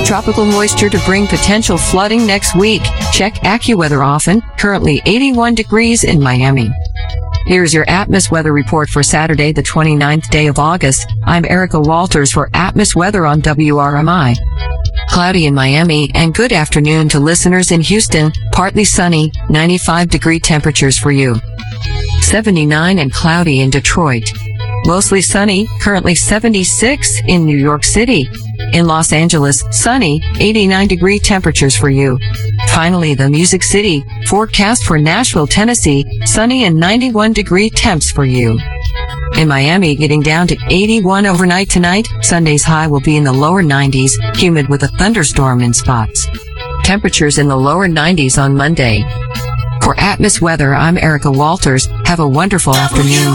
Tropical moisture to bring potential flooding next week. Check AccuWeather often. Currently 81 degrees in Miami. Here's your Atmos weather report for Saturday, the 29th day of August. I'm Erica Walters for Atmos Weather on WRMI. Cloudy in Miami and good afternoon to listeners in Houston. Partly sunny, 95-degree temperatures for you. 79 and cloudy in Detroit. Mostly sunny, currently 76 in New York City. In Los Angeles, sunny, 89-degree temperatures for you. Finally, the Music City, forecast for Nashville, Tennessee, sunny and 91-degree temps for you. In Miami, getting down to 81 overnight tonight. Sunday's high will be in the lower 90s, humid with a thunderstorm in spots. Temperatures in the lower 90s on Monday. For Atmos Weather, I'm Erica Walters. Have a wonderful afternoon.